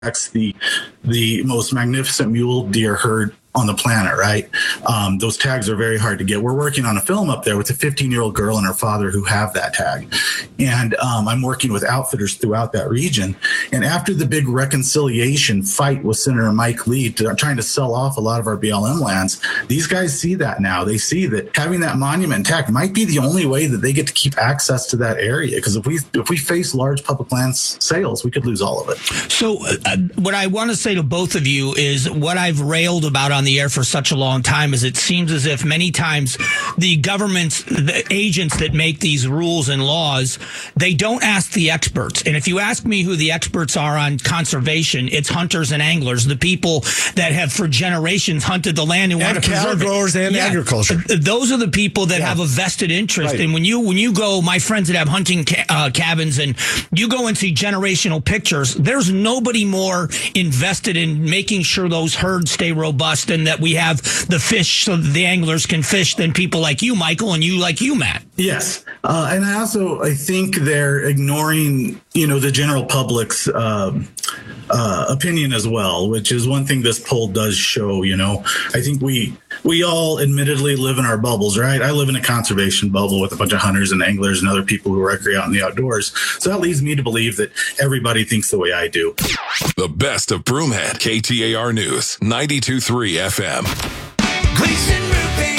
the most magnificent mule deer herd on the planet, right? Those tags are very hard to get. We're working on a film up there with a 15-year-old girl and her father who have that tag. And I'm working with outfitters throughout that region. And after the big reconciliation fight with Senator Mike Lee trying to sell off a lot of our BLM lands, these guys see that now. They see that having that monument tag might be the only way that they get to keep access to that area. Because if we face large public lands sales, we could lose all of it. So what I want to say to both of you is what I've railed about on the air for such a long time is it seems as if many times the governments, the agents that make these rules and laws, they don't ask the experts. And if you ask me who the experts are on conservation, it's hunters and anglers, the people that have for generations hunted the land and want to preserve it. Growers and agriculture. Those are the people that have a vested interest. Right. And when you go, my friends that have hunting cabins, and you go and see generational pictures, there's nobody more invested in making sure those herds stay robust and that we have the fish so that the anglers can fish than people like you, Michael, and you like you, Matt. Yes. And I think they're ignoring, the general public's opinion as well, which is one thing this poll does show. I think we all admittedly live in our bubbles, right? I live in a conservation bubble with a bunch of hunters and anglers and other people who recreate out in the outdoors. So that leads me to believe that everybody thinks the way I do. The best of Broomhead, KTAR News, 92.3 FM. Gleason Roofing.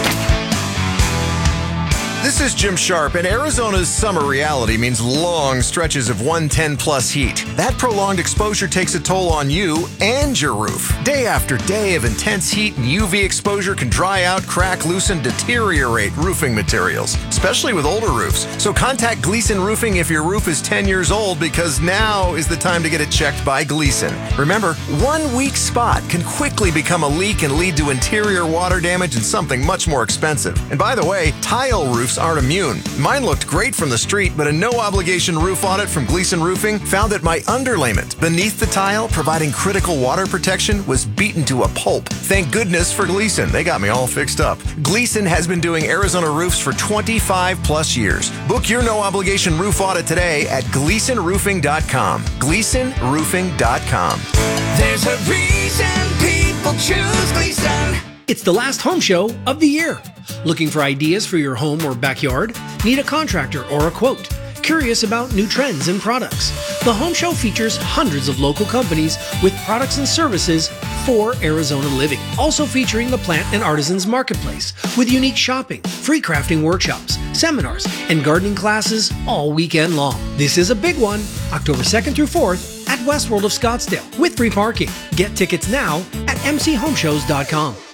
This is Jim Sharp, and Arizona's summer reality means long stretches of 110-plus heat. That prolonged exposure takes a toll on you and your roof. Day after day of intense heat and UV exposure can dry out, crack, loosen, deteriorate roofing materials, especially with older roofs. So contact Gleason Roofing if your roof is 10 years old, because now is the time to get it checked by Gleason. Remember, one weak spot can quickly become a leak and lead to interior water damage and something much more expensive. And by the way, tile roofs aren't immune. Mine looked great from the street, but a no-obligation roof audit from Gleason Roofing found that my underlayment beneath the tile, providing critical water protection, was beaten to a pulp. Thank goodness for Gleason. They got me all fixed up. Gleason has been doing Arizona roofs for 25-plus years. Book your no-obligation roof audit today at GleasonRoofing.com. GleasonRoofing.com. There's a reason people choose Gleason. It's the last home show of the year. Looking for ideas for your home or backyard? Need a contractor or a quote? Curious about new trends and products? The home show features hundreds of local companies with products and services for Arizona living. Also featuring the Plant and Artisans Marketplace with unique shopping, free crafting workshops, seminars, and gardening classes all weekend long. This is a big one, October 2nd through 4th at Westworld of Scottsdale with free parking. Get tickets now at mchomeshows.com.